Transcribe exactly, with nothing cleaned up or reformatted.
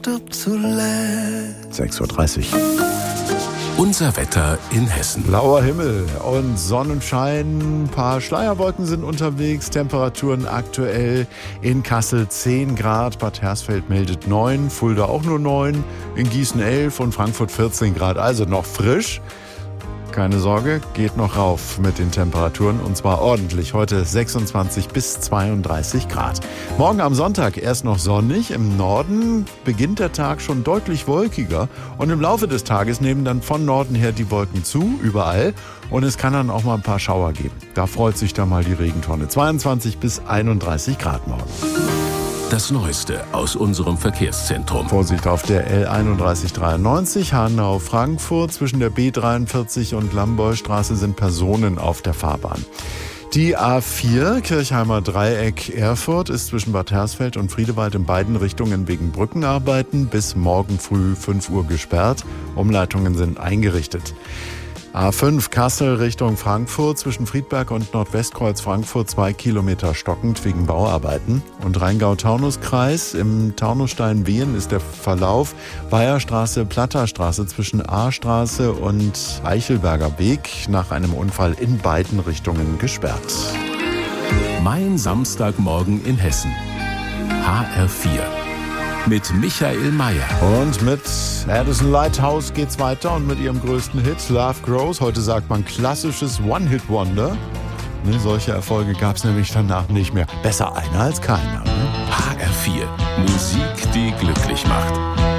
sechs Uhr dreißig. Unser Wetter in Hessen. Blauer Himmel und Sonnenschein. Ein paar Schleierwolken sind unterwegs. Temperaturen aktuell in Kassel zehn Grad. Bad Hersfeld meldet neun. Fulda auch nur neun. In Gießen elf und Frankfurt vierzehn Grad. Also noch frisch. Keine Sorge, geht noch rauf mit den Temperaturen und zwar ordentlich. Heute sechsundzwanzig bis zweiunddreißig Grad. Morgen am Sonntag erst noch sonnig. Im Norden beginnt der Tag schon deutlich wolkiger und im Laufe des Tages nehmen dann von Norden her die Wolken zu, überall. Und es kann dann auch mal ein paar Schauer geben. Da freut sich dann mal die Regentonne. zweiundzwanzig bis einunddreißig Grad morgen. Das Neueste aus unserem Verkehrszentrum. Vorsicht auf der L einunddreißig dreiundneunzig Hanau-Frankfurt. Zwischen der B dreiundvierzig und Lambollstraße sind Personen auf der Fahrbahn. Die A vier Kirchheimer Dreieck Erfurt ist zwischen Bad Hersfeld und Friedewald in beiden Richtungen wegen Brückenarbeiten bis morgen früh fünf Uhr gesperrt. Umleitungen sind eingerichtet. A fünf Kassel Richtung Frankfurt zwischen Friedberg und Nordwestkreuz Frankfurt zwei Kilometer stockend wegen Bauarbeiten. Und Rheingau-Taunus-Kreis im Taunusstein-Wehen ist der Verlauf Weiherstraße, Platterstraße zwischen A-Straße und Eichelberger Weg nach einem Unfall in beiden Richtungen gesperrt. Mein Samstagmorgen in Hessen. H R vier. Mit Michael Mayer. Und mit Addison Lighthouse geht's weiter und mit ihrem größten Hit Love Grows. Heute sagt man klassisches One-Hit-Wonder. Ne, solche Erfolge gab's nämlich danach nicht mehr. Besser einer als keiner. Ne? H R vier. Musik, die glücklich macht.